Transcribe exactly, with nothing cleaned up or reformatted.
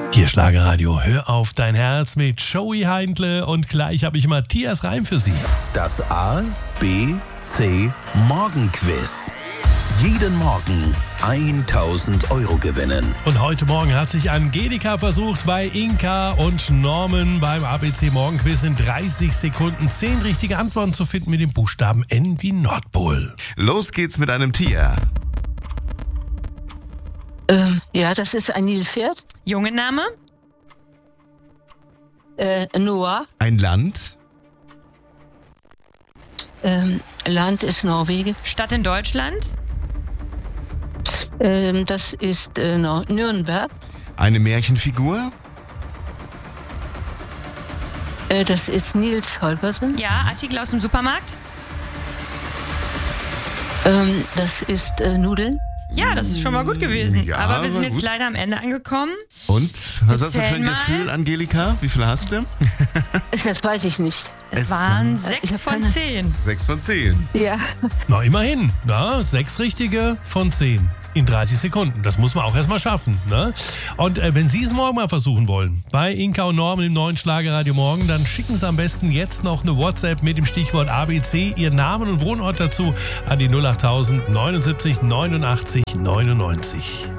Hier Schlagerradio, hör auf dein Herz mit Joey Heindle und gleich habe ich Matthias Reim für Sie. Das A, B, C Morgenquiz. Jeden Morgen tausend Euro gewinnen. Und heute Morgen hat sich Angelika versucht bei Inka und Norman beim A B C Morgenquiz in dreißig Sekunden zehn richtige Antworten zu finden mit dem Buchstaben N wie Nordpol. Los geht's mit einem Tier. Ähm, ja, das ist ein Nilpferd. Junge Name? Äh, Noah. Ein Land. Ähm, Land ist Norwegen. Stadt in Deutschland? Ähm, das ist äh, Nürnberg. Eine Märchenfigur. Äh, das ist Nils Holgersen. Ja, Artikel aus dem Supermarkt? Ähm, das ist äh, Nudeln. Ja, das ist schon mal gut gewesen. Ja, aber wir sind war jetzt gut. leider am Ende angekommen. Und was Erzähl hast du für ein mal. Gefühl, Angelika? Wie viel hast du? Das weiß ich nicht. Es, Es waren ich sechs hab von keine- zehn. Sechs von zehn. Ja. Na, immerhin. Na, sechs richtige von zehn. In dreißig Sekunden. Das muss man auch erstmal schaffen. Ne? Und äh, wenn Sie es morgen mal versuchen wollen, bei Inka und Norman im neuen Schlagerradio Morgen, dann schicken Sie am besten jetzt noch eine WhatsApp mit dem Stichwort A B C, Ihren Namen und Wohnort dazu an die null acht null null neunundsiebzig neunundachtzig neunundneunzig.